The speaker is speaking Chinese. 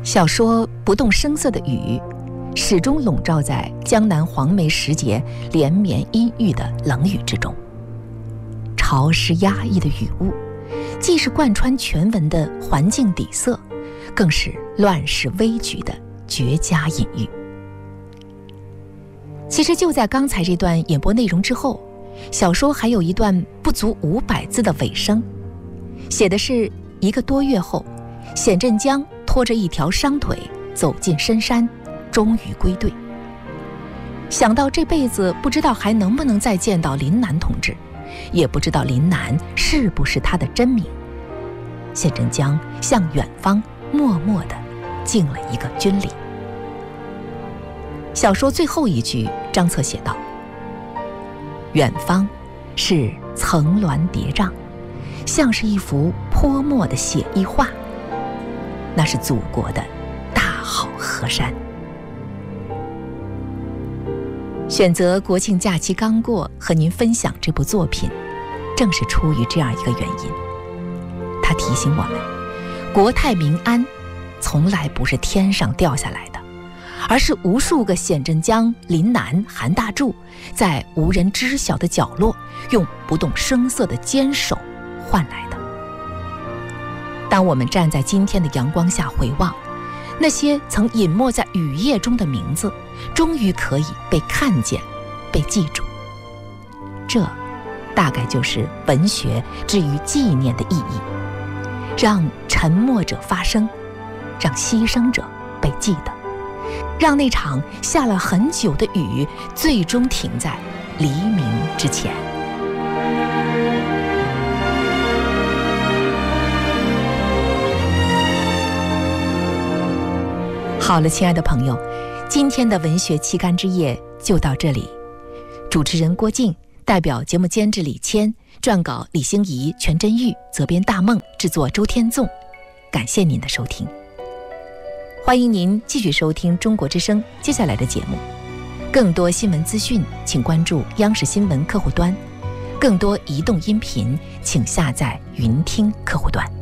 小说不动声色的雨，始终笼罩在江南黄梅时节连绵阴郁的冷雨之中。潮湿压抑的雨雾，既是贯穿全文的环境底色，更是乱世危局的绝佳隐喻。其实就在刚才这段演播内容之后，小说还有一段不足500字的尾声，写的是1个多月后，显振江拖着一条伤腿走进深山，终于归队。想到这辈子不知道还能不能再见到林南同志，也不知道林南是不是他的真名，显振江向远方默默地敬了一个军礼。小说最后一句张策写道：远方是层峦叠嶂，像是一幅泼墨的写意画，那是祖国的大好河山。选择国庆假期刚过和您分享这部作品，正是出于这样一个原因。它提醒我们，国泰民安从来不是天上掉下来的，而是无数个显振江、林南、韩大柱在无人知晓的角落，用不动声色的坚守换来的。当我们站在今天的阳光下回望，那些曾隐没在雨夜中的名字，终于可以被看见，被记住。这大概就是文学至于纪念的意义，让沉默者发声，让牺牲者被记得，让那场下了很久的雨最终停在黎明之前。好了，亲爱的朋友，今天的文学期刊之夜就到这里。主持人郭靖，代表节目监制李谦，撰稿李欣怡、全真玉，责编大梦，制作周天纵。感谢您的收听，欢迎您继续收听中国之声接下来的节目。更多新闻资讯请关注央视新闻客户端，更多移动音频请下载云听客户端。